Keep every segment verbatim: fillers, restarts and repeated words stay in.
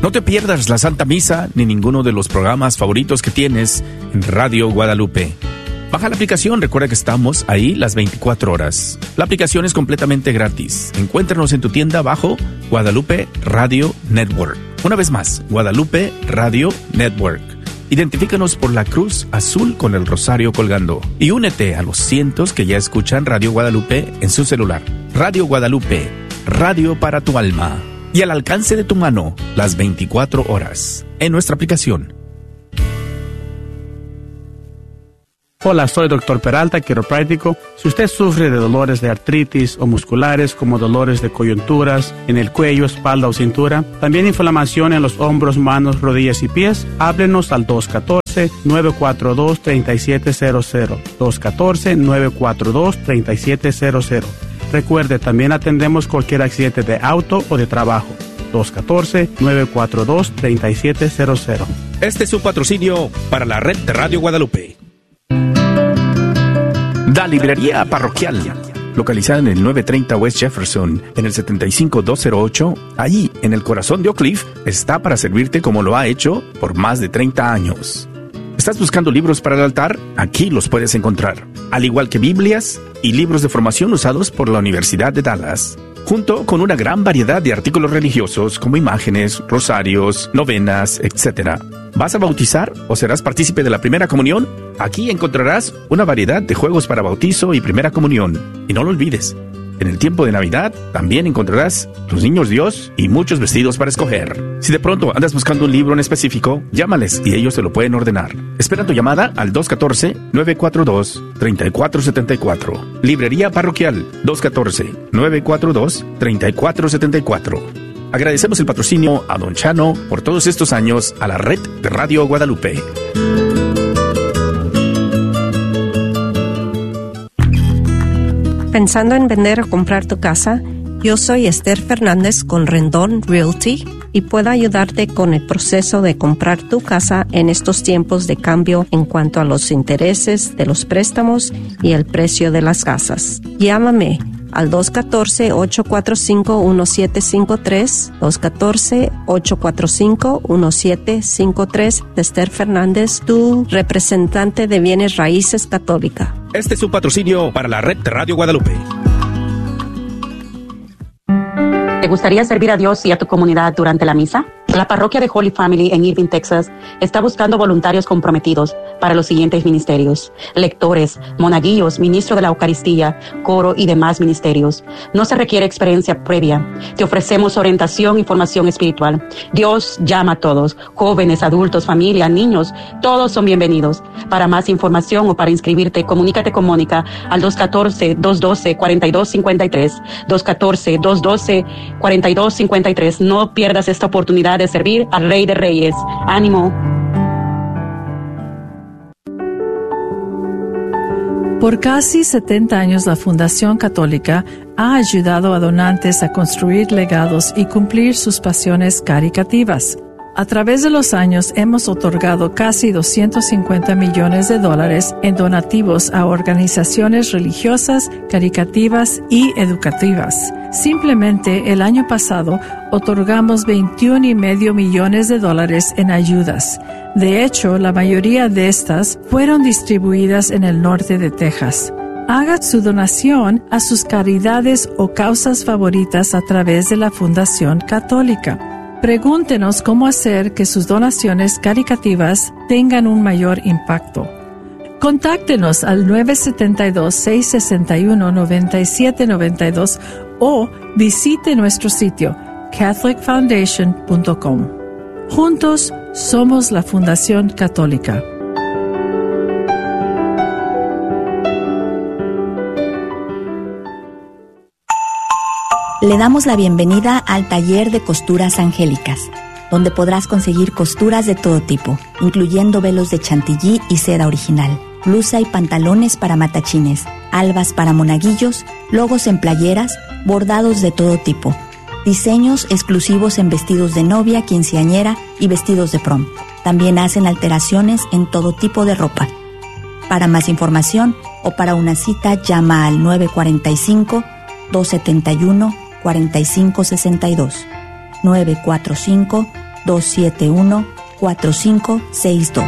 No te pierdas la Santa Misa ni ninguno de los programas favoritos que tienes en Radio Guadalupe. Baja la aplicación, recuerda que estamos ahí las veinticuatro horas. La aplicación es completamente gratis. Encuéntranos en tu tienda bajo Guadalupe Radio Network. Una vez más, Guadalupe Radio Network. Identifícanos por la cruz azul con el rosario colgando. Y únete a los cientos que ya escuchan Radio Guadalupe en su celular. Radio Guadalupe, radio para tu alma. Y al alcance de tu mano, las veinticuatro horas, en nuestra aplicación. Hola, soy doctor Peralta, quiropráctico. Si usted sufre de dolores de artritis o musculares como dolores de coyunturas en el cuello, espalda o cintura, también inflamación en los hombros, manos, rodillas y pies, háblenos al dos uno cuatro, nueve cuatro dos, tres siete cero cero. dos uno cuatro, nueve cuatro dos, tres siete cero cero. Recuerde, también atendemos cualquier accidente de auto o de trabajo. dos uno cuatro, nueve cuatro dos, tres siete cero cero. Este es un patrocinio para la red de Radio Guadalupe. Da Librería Parroquial, localizada en el novecientos treinta West Jefferson, en el setenta y cinco mil doscientos ocho, allí, en el corazón de Oak Cliff, está para servirte como lo ha hecho por más de treinta años. ¿Estás buscando libros para el altar? Aquí los puedes encontrar, al igual que Biblias y libros de formación usados por la Universidad de Dallas, junto con una gran variedad de artículos religiosos como imágenes, rosarios, novenas, etcétera. ¿Vas a bautizar o serás partícipe de la primera comunión? Aquí encontrarás una variedad de juegos para bautizo y primera comunión. Y no lo olvides, en el tiempo de Navidad también encontrarás los niños Dios y muchos vestidos para escoger. Si de pronto andas buscando un libro en específico, llámales y ellos te lo pueden ordenar. Espera tu llamada al dos uno cuatro, nueve cuatro dos, tres cuatro siete cuatro. Librería Parroquial dos uno cuatro, nueve cuatro dos, tres cuatro siete cuatro. Agradecemos el patrocinio a Don Chano por todos estos años a la red de Radio Guadalupe. ¿Pensando en vender o comprar tu casa? Yo soy Esther Fernández con Rendón Realty y puedo ayudarte con el proceso de comprar tu casa en estos tiempos de cambio en cuanto a los intereses de los préstamos y el precio de las casas. Llámame al dos uno cuatro, ocho cuatro cinco, uno siete cinco tres, dos uno cuatro, ocho cuatro cinco, uno siete cinco tres, de Esther Fernández, tu representante de bienes raíces católica. Este es un patrocinio para la red de Radio Guadalupe. ¿Te gustaría servir a Dios y a tu comunidad durante la misa? La parroquia de Holy Family en Irving, Texas, está buscando voluntarios comprometidos para los siguientes ministerios: lectores, monaguillos, ministro de la Eucaristía, coro y demás ministerios. No se requiere experiencia previa. Te ofrecemos orientación y formación espiritual. Dios llama a todos, jóvenes, adultos, familia, niños, todos son bienvenidos. Para más información o para inscribirte, comunícate con Mónica al dos uno cuatro, dos uno dos, cuatro dos cinco tres, dos uno cuatro, dos uno dos, cuatro dos cinco tres. No pierdas esta oportunidad de servir al Rey de Reyes. ¡Ánimo! Por casi setenta años, la Fundación Católica ha ayudado a donantes a construir legados y cumplir sus pasiones caritativas. A través de los años hemos otorgado casi doscientos cincuenta millones de dólares en donativos a organizaciones religiosas, caritativas y educativas. Simplemente el año pasado otorgamos veintiuno y medio millones de dólares en ayudas. De hecho, la mayoría de estas fueron distribuidas en el norte de Texas. Haga su donación a sus caridades o causas favoritas a través de la Fundación Católica. Pregúntenos cómo hacer que sus donaciones caritativas tengan un mayor impacto. Contáctenos al nueve siete dos, seis seis uno, nueve siete nueve dos o visite nuestro sitio catholic foundation punto com. Juntos somos la Fundación Católica. Le damos la bienvenida al Taller de Costuras Angélicas, donde podrás conseguir costuras de todo tipo, incluyendo velos de chantilly y seda original, blusa y pantalones para matachines, albas para monaguillos, logos en playeras, bordados de todo tipo, diseños exclusivos en vestidos de novia, quinceañera y vestidos de prom. También hacen alteraciones en todo tipo de ropa. Para más información o para una cita, llama al nueve cuatro cinco, dos siete uno, cuatro cinco seis dos, nueve cuatro cinco, dos siete uno, cuatro cinco seis dos.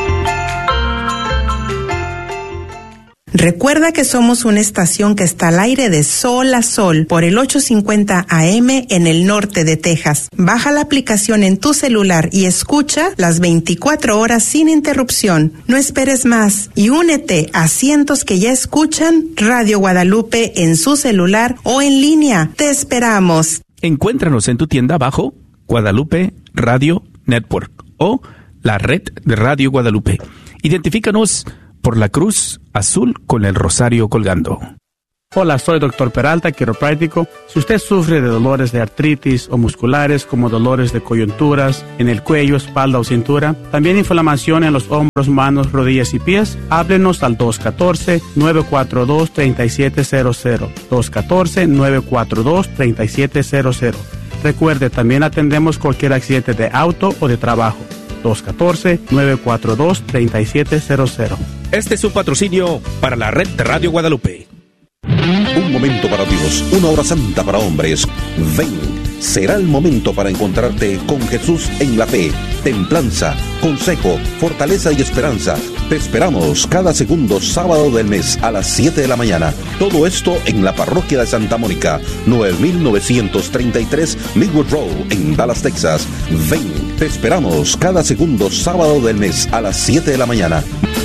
Recuerda que somos una estación que está al aire de sol a sol por el ochocientos cincuenta A M en el norte de Texas. Baja la aplicación en tu celular y escucha las veinticuatro horas sin interrupción. No esperes más y únete a cientos que ya escuchan Radio Guadalupe en su celular o en línea. Te esperamos. Encuéntranos en tu tienda bajo Guadalupe Radio Network o la red de Radio Guadalupe. Identifícanos por la cruz azul con el rosario colgando. Hola, soy doctor Peralta, quiropráctico. Si usted sufre de dolores de artritis o musculares como dolores de coyunturas en el cuello, espalda o cintura, también inflamación en los hombros, manos, rodillas y pies, háblenos al dos uno cuatro, nueve cuatro dos, tres siete cero cero. dos uno cuatro, nueve cuatro dos, tres siete cero cero. Recuerde, también atendemos cualquier accidente de auto o de trabajo. dos uno cuatro, nueve cuatro dos, tres siete cero cero. Este es un patrocinio para la red de Radio Guadalupe. Un momento para Dios, una hora santa para hombres. Ven, será el momento para encontrarte con Jesús en la fe, templanza, consejo, fortaleza y esperanza. Te esperamos cada segundo sábado del mes a las siete de la mañana. Todo esto en la parroquia de Santa Mónica, nueve mil novecientos treinta y tres Millwood Road en Dallas, Texas. Ven, te esperamos cada segundo sábado del mes a las siete de la mañana.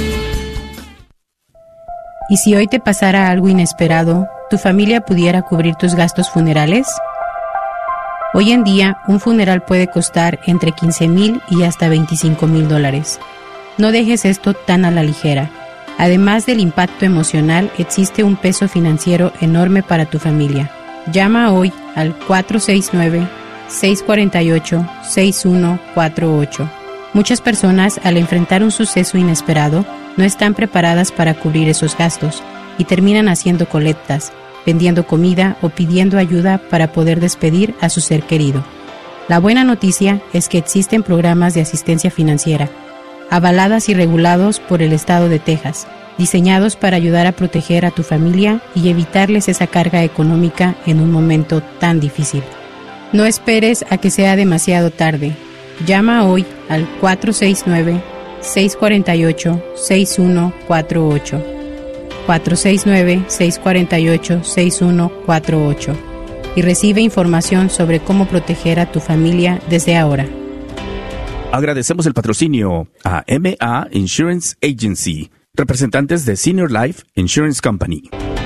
¿Y si hoy te pasara algo inesperado, tu familia pudiera cubrir tus gastos funerales? Hoy en día, un funeral puede costar entre quince mil y hasta veinticinco mil dólares. No dejes esto tan a la ligera. Además del impacto emocional, existe un peso financiero enorme para tu familia. Llama hoy al cuatro seis nueve, seis cuatro ocho, seis uno cuatro ocho. Muchas personas, al enfrentar un suceso inesperado, no están preparadas para cubrir esos gastos y terminan haciendo colectas, vendiendo comida o pidiendo ayuda para poder despedir a su ser querido. La buena noticia es que existen programas de asistencia financiera, avaladas y regulados por el estado de Texas, diseñados para ayudar a proteger a tu familia y evitarles esa carga económica en un momento tan difícil. No esperes a que sea demasiado tarde. Llama hoy al cuatro seis nueve, seis cuatro ocho, seis uno cuatro ocho. cuatro seis nueve, seis cuatro ocho, seis uno cuatro ocho y recibe información sobre cómo proteger a tu familia desde ahora. Agradecemos el patrocinio a M A Insurance Agency, representantes de Senior Life Insurance Company.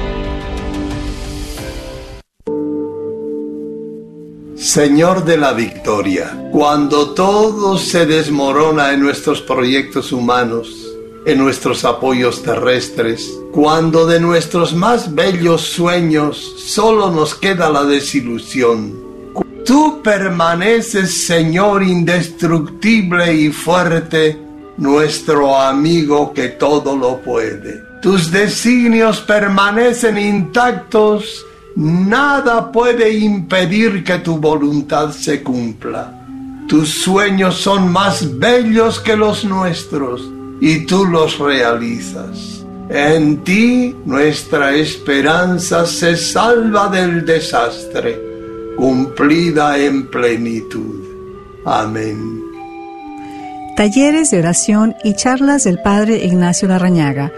Señor de la Victoria, cuando todo se desmorona en nuestros proyectos humanos, en nuestros apoyos terrestres, cuando de nuestros más bellos sueños solo nos queda la desilusión, tú permaneces, Señor indestructible y fuerte, nuestro amigo que todo lo puede. Tus designios permanecen intactos. Nada puede impedir que tu voluntad se cumpla. Tus sueños son más bellos que los nuestros y tú los realizas. En ti nuestra esperanza se salva del desastre, cumplida en plenitud. Amén. Talleres de oración y charlas del Padre Ignacio Larrañaga.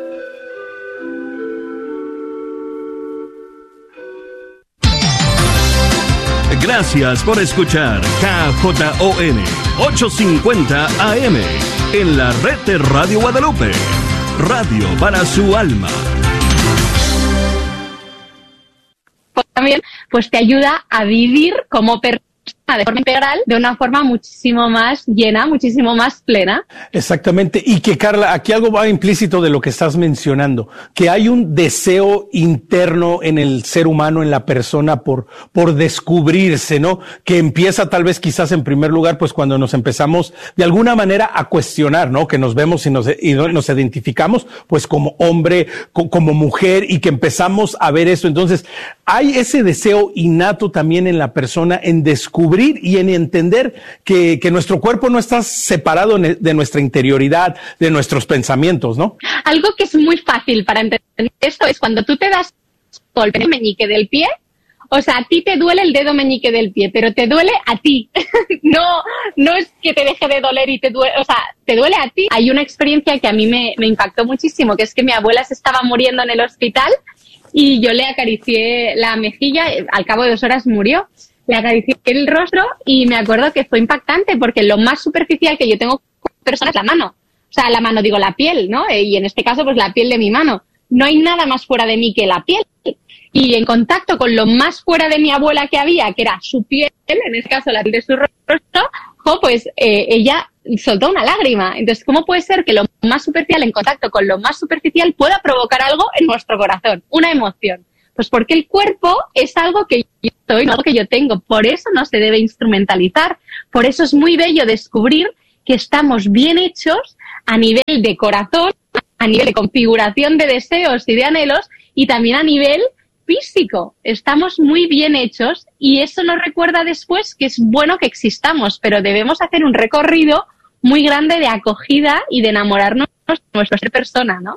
Gracias por escuchar K J O N ochocientos cincuenta A M en la red de Radio Guadalupe. Radio para su alma. También pues te ayuda a vivir como persona de forma integral, de una forma muchísimo más llena, muchísimo más plena. Exactamente, y que Carla, aquí algo va implícito de lo que estás mencionando, que hay un deseo interno en el ser humano, en la persona, por, por descubrirse, ¿no? Que empieza tal vez quizás en primer lugar, pues cuando nos empezamos de alguna manera a cuestionar, ¿no? Que nos vemos y nos, y nos identificamos, pues como hombre, co- como mujer, y que empezamos a ver eso. Entonces, hay ese deseo innato también en la persona en descubrir y en entender que, que nuestro cuerpo no está separado de nuestra interioridad, de nuestros pensamientos, ¿no? Algo que es muy fácil para entender esto es cuando tú te das golpe en el meñique del pie, O sea, a ti te duele el dedo meñique del pie, pero te duele a ti. no, no es que te deje de doler y te duele, o sea, te duele a ti. Hay una experiencia que a mí me, me impactó muchísimo, que es que mi abuela se estaba muriendo en el hospital y yo le acaricié la mejilla, al cabo de dos horas murió. Le acaricié el rostro y me acuerdo que fue impactante porque lo más superficial que yo tengo con personas es la mano. O sea, la mano, digo, la piel, ¿no? Y en este caso, pues la piel de mi mano. No hay nada más fuera de mí que la piel. Y en contacto con lo más fuera de mi abuela que había, que era su piel, en este caso la piel de su rostro, jo, pues eh, ella soltó una lágrima. Entonces, ¿cómo puede ser que lo más superficial en contacto con lo más superficial pueda provocar algo en nuestro corazón? Una emoción. Pues porque el cuerpo es algo que yo soy, no algo que yo tengo. Por eso no se debe instrumentalizar. Por eso es muy bello descubrir que estamos bien hechos a nivel de corazón, a nivel de configuración de deseos y de anhelos, y también a nivel físico. Estamos muy bien hechos y eso nos recuerda después que es bueno que existamos, pero debemos hacer un recorrido muy grande de acogida y de enamorarnos de nuestra ser persona, ¿no?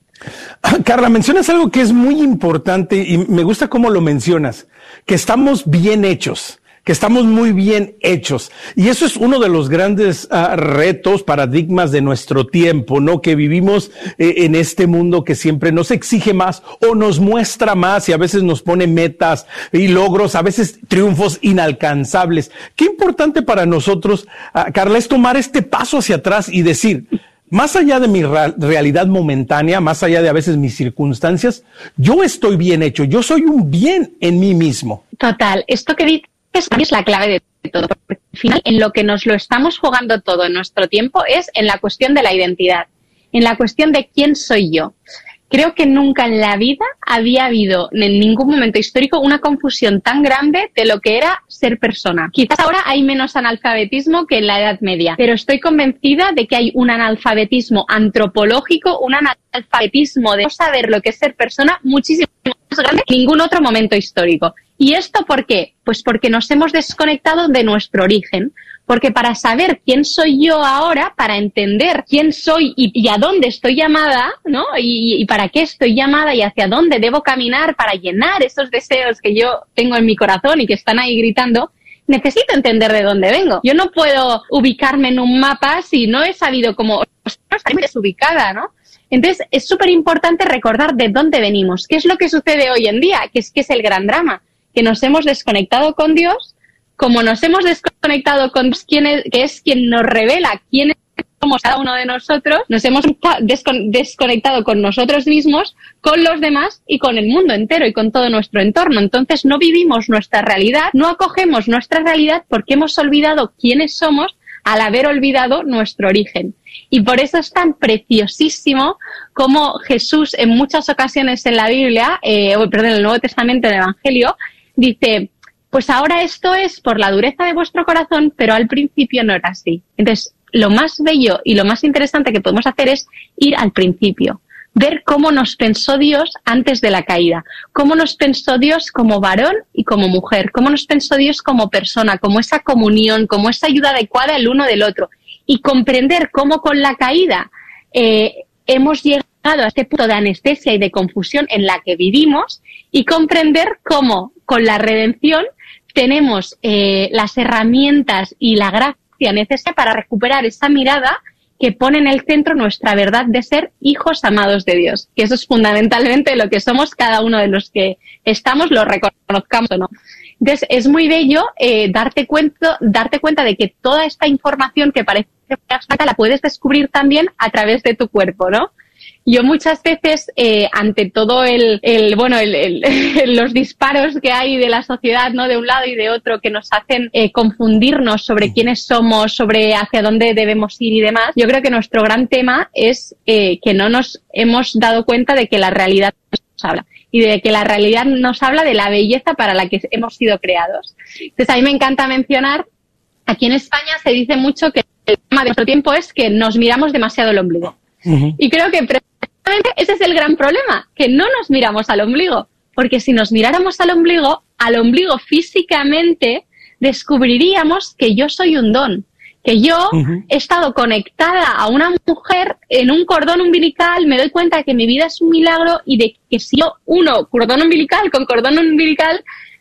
Carla, mencionas algo que es muy importante y me gusta cómo lo mencionas, que estamos bien hechos, que estamos muy bien hechos. Y eso es uno de los grandes uh, retos, paradigmas de nuestro tiempo, ¿no? Que vivimos eh, en este mundo que siempre nos exige más o nos muestra más y a veces nos pone metas y logros, a veces triunfos inalcanzables. Qué importante para nosotros, uh, Carla, es tomar este paso hacia atrás y decir, más allá de mi ra- realidad momentánea, más allá de a veces mis circunstancias, yo estoy bien hecho, yo soy un bien en mí mismo. Total, esto que dices es la clave de todo, porque al final en lo que nos lo estamos jugando todo en nuestro tiempo es en la cuestión de la identidad, en la cuestión de quién soy yo. Creo que nunca en la vida había habido en ningún momento histórico una confusión tan grande de lo que era ser persona. Quizás ahora hay menos analfabetismo que en la Edad Media, pero estoy convencida de que hay un analfabetismo antropológico, un analfabetismo de no saber lo que es ser persona muchísimo más grande que en ningún otro momento histórico. ¿Y esto por qué? Pues porque nos hemos desconectado de nuestro origen. Porque para saber quién soy yo ahora, para entender quién soy y, y a dónde estoy llamada, ¿no? Y, y para qué estoy llamada y hacia dónde debo caminar para llenar esos deseos que yo tengo en mi corazón y que están ahí gritando, necesito entender de dónde vengo. Yo no puedo ubicarme en un mapa si no he sabido cómo estar muy desubicada, ¿no? Entonces, es súper importante recordar de dónde venimos. ¿Qué es lo que sucede hoy en día? Que es que es el gran drama. Que nos hemos desconectado con Dios. Como nos hemos desconectado con Dios, quien es, que es quien nos revela quiénes somos cada uno de nosotros, nos hemos descon- desconectado con nosotros mismos, con los demás y con el mundo entero y con todo nuestro entorno. Entonces no vivimos nuestra realidad, no acogemos nuestra realidad porque hemos olvidado quiénes somos al haber olvidado nuestro origen. Y por eso es tan preciosísimo como Jesús en muchas ocasiones en la Biblia, eh, perdón, en el Nuevo Testamento, en el Evangelio, dice, pues ahora esto es por la dureza de vuestro corazón, pero al principio no era así. Entonces, lo más bello y lo más interesante que podemos hacer es ir al principio, ver cómo nos pensó Dios antes de la caída, cómo nos pensó Dios como varón y como mujer, cómo nos pensó Dios como persona, como esa comunión, como esa ayuda adecuada el uno del otro, y comprender cómo con la caída eh, hemos llegado a este punto de anestesia y de confusión en la que vivimos, y comprender cómo con la redención tenemos eh, las herramientas y la gracia necesaria para recuperar esa mirada que pone en el centro nuestra verdad de ser hijos amados de Dios, que eso es fundamentalmente lo que somos cada uno de los que estamos, lo reconozcamos o no. Entonces, es muy bello eh, darte cuenta, darte cuenta de que toda esta información que parece abstracta la puedes descubrir también a través de tu cuerpo, ¿no? Yo muchas veces, eh, ante todo el, el bueno, el, el, los disparos que hay de la sociedad, ¿no? De un lado y de otro, que nos hacen eh, confundirnos sobre quiénes somos, sobre hacia dónde debemos ir y demás, yo creo que nuestro gran tema es eh, que no nos hemos dado cuenta de que la realidad nos habla. Y de que la realidad nos habla de la belleza para la que hemos sido creados. Entonces, a mí me encanta mencionar, aquí en España se dice mucho que el tema de nuestro tiempo es que nos miramos demasiado el ombligo. Uh-huh. Y creo que precisamente ese es el gran problema, que no nos miramos al ombligo. Porque si nos miráramos al ombligo, al ombligo físicamente, descubriríamos que yo soy un don. Que yo uh-huh. he estado conectada a una mujer en un cordón umbilical, me doy cuenta de que mi vida es un milagro y de que si yo uno cordón umbilical con cordón umbilical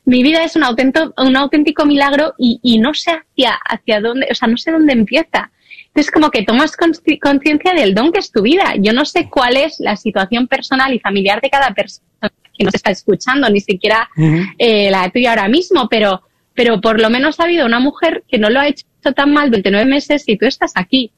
mi vida es un auténtico, un auténtico milagro y, y no sé hacia, hacia dónde, o sea, no sé dónde empieza. Entonces, como que tomas conciencia del don que es tu vida. Yo no sé cuál es la situación personal y familiar de cada persona que nos está escuchando, ni siquiera uh-huh. eh, la tuya ahora mismo, pero, pero por lo menos ha habido una mujer que no lo ha hecho tan mal durante nueve meses y tú estás aquí.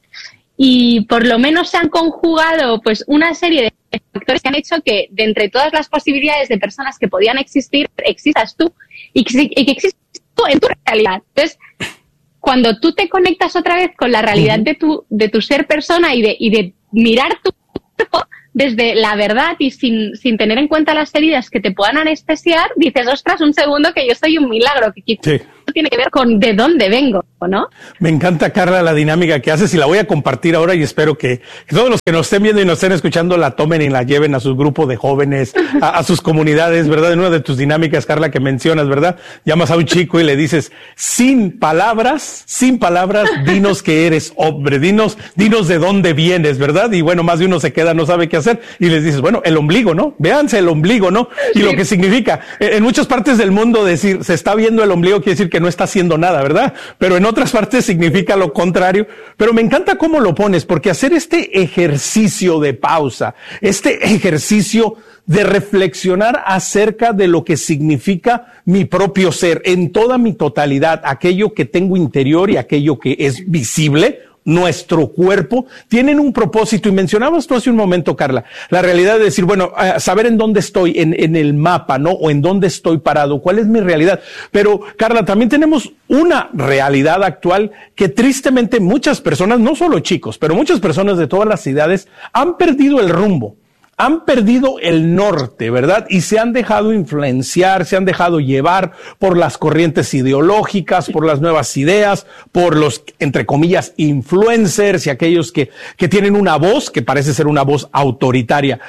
Y por lo menos se han conjugado pues una serie de factores que han hecho que de entre todas las posibilidades de personas que podían existir, existas tú y que, y que existas tú en tu realidad. Entonces, cuando tú te conectas otra vez con la realidad uh-huh. de tu de tu ser persona y de y de mirar tu cuerpo desde la verdad y sin, sin tener en cuenta las heridas que te puedan anestesiar, dices, ostras, un segundo, que yo soy un milagro, que quizás sí. tiene que ver con de dónde vengo, ¿no? Me encanta, Carla, la dinámica que haces y la voy a compartir ahora y espero que, que todos los que nos estén viendo y nos estén escuchando la tomen y la lleven a su grupo de jóvenes, a, a sus comunidades, ¿verdad? En una de tus dinámicas, Carla, que mencionas, ¿verdad? Llamas a un chico y le dices, sin palabras, sin palabras, dinos que eres hombre, dinos, dinos de dónde vienes, ¿verdad? Y bueno, más de uno se queda, no sabe qué hacer y les dices, bueno, el ombligo, ¿no? Véanse el ombligo, ¿no? Y sí. lo que significa, en muchas partes del mundo decir, se está viendo el ombligo quiere decir que no está haciendo nada, ¿verdad? Pero en otras partes significa lo contrario. Pero me encanta cómo lo pones, porque hacer este ejercicio de pausa, este ejercicio de reflexionar acerca de lo que significa mi propio ser en toda mi totalidad, aquello que tengo interior y aquello que es visible, nuestro cuerpo, tienen un propósito. Y mencionabas tú hace un momento, Carla, la realidad de decir, bueno, uh, saber en dónde estoy, en, en el mapa, ¿no? O en dónde estoy parado, cuál es mi realidad. Pero, Carla, también tenemos una realidad actual que tristemente muchas personas, no solo chicos, pero muchas personas de todas las edades han perdido el rumbo. Han perdido el norte, ¿verdad? Y se han dejado influenciar, se han dejado llevar por las corrientes ideológicas, por las nuevas ideas, por los, entre comillas, influencers y aquellos que, que tienen una voz que parece ser una voz autoritaria.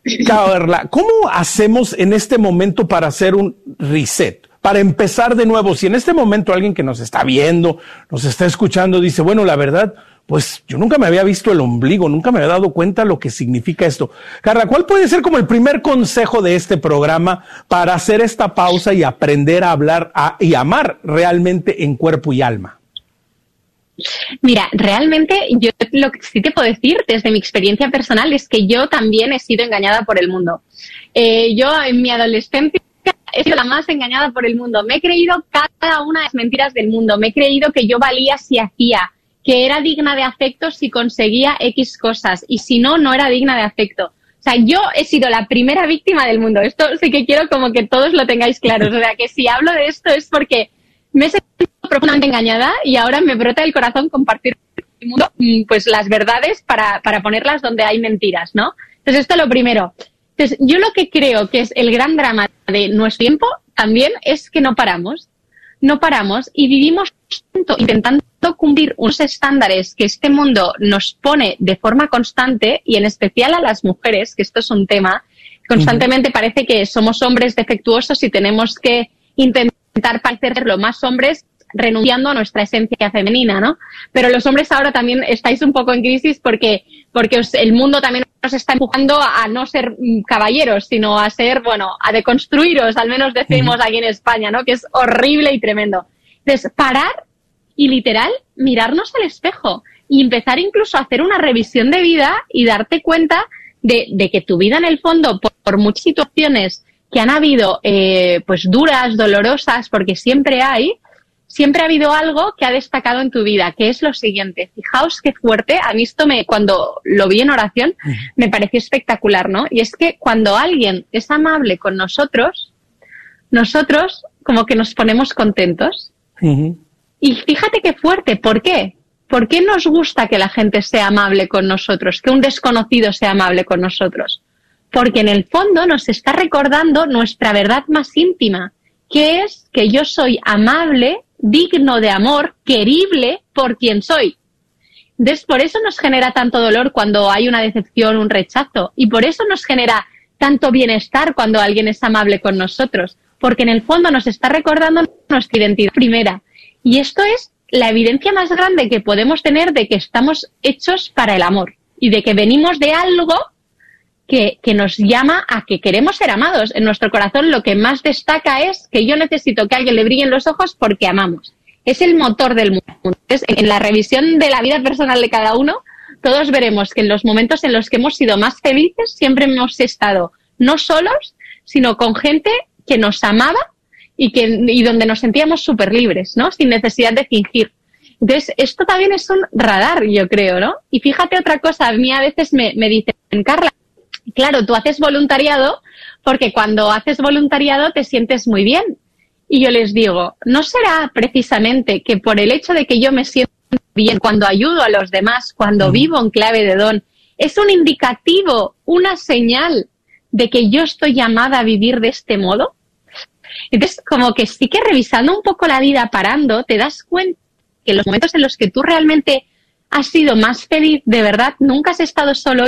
Carla, ¿cómo hacemos en este momento para hacer un reset? Para empezar de nuevo, si en este momento alguien que nos está viendo, nos está escuchando, dice, bueno, la verdad, pues yo nunca me había visto el ombligo, nunca me había dado cuenta lo que significa esto. Carla, ¿cuál puede ser como el primer consejo de este programa para hacer esta pausa y aprender a hablar a, y amar realmente en cuerpo y alma? Mira, realmente yo lo que sí te puedo decir desde mi experiencia personal es que yo también he sido engañada por el mundo. Eh, yo en mi adolescencia he sido la más engañada por el mundo. Me he creído cada una de las mentiras del mundo. Me he creído que yo valía si hacía, que era digna de afecto si conseguía X cosas y si no, no era digna de afecto. O sea, yo he sido la primera víctima del mundo. Esto sí que quiero como que todos lo tengáis claro. O sea, que si hablo de esto es porque me he sentido profundamente engañada y ahora me brota el corazón compartir con el mundo pues las verdades para, para ponerlas donde hay mentiras, ¿no? Entonces, esto es lo primero. Entonces, yo lo que creo que es el gran drama de nuestro tiempo también es que no paramos. No paramos y vivimos intentando cumplir unos estándares que este mundo nos pone de forma constante y en especial a las mujeres, que esto es un tema, constantemente parece que somos hombres defectuosos y tenemos que intentar parecer lo más hombres renunciando a nuestra esencia femenina, ¿no? Pero los hombres ahora también estáis un poco en crisis porque, porque os, el mundo también nos está empujando a no ser caballeros, sino a ser, bueno, a deconstruiros, al menos decimos aquí en España, ¿no? Que es horrible y tremendo. Entonces, parar y literal mirarnos al espejo y empezar incluso a hacer una revisión de vida y darte cuenta de, de que tu vida en el fondo, por, por muchas situaciones que han habido, eh, pues duras, dolorosas, porque siempre hay, siempre ha habido algo que ha destacado en tu vida, que es lo siguiente. Fijaos qué fuerte, a mí esto me, cuando lo vi en oración, me pareció espectacular, ¿no? Y es que cuando alguien es amable con nosotros, nosotros como que nos ponemos contentos. Uh-huh. Y fíjate qué fuerte, ¿por qué? ¿Por qué nos gusta que la gente sea amable con nosotros, que un desconocido sea amable con nosotros? Porque en el fondo nos está recordando nuestra verdad más íntima, que es que yo soy amable, digno de amor, querible por quien soy. Entonces, por eso nos genera tanto dolor cuando hay una decepción, un rechazo, y por eso nos genera tanto bienestar cuando alguien es amable con nosotros, porque en el fondo nos está recordando nuestra identidad primera. Y esto es la evidencia más grande que podemos tener de que estamos hechos para el amor y de que venimos de algo que, que nos llama a que queremos ser amados. En nuestro corazón lo que más destaca es que yo necesito que a alguien le brillen los ojos porque amamos. Es el motor del mundo. Entonces, en la revisión de la vida personal de cada uno, todos veremos que en los momentos en los que hemos sido más felices siempre hemos estado no solos, sino con gente que nos amaba y, que, y donde nos sentíamos súper libres, ¿no? Sin necesidad de fingir. Entonces, esto también es un radar, yo creo, ¿no? Y fíjate otra cosa, a mí a veces me, me dicen, Carla, claro, tú haces voluntariado porque cuando haces voluntariado te sientes muy bien. Y yo les digo, ¿no será precisamente que por el hecho de que yo me siento bien cuando ayudo a los demás, cuando vivo en clave de don, es un indicativo, una señal de que yo estoy llamada a vivir de este modo? Entonces, como que sí que revisando un poco la vida, parando, te das cuenta que los momentos en los que tú realmente has sido más feliz, de verdad, nunca has estado solo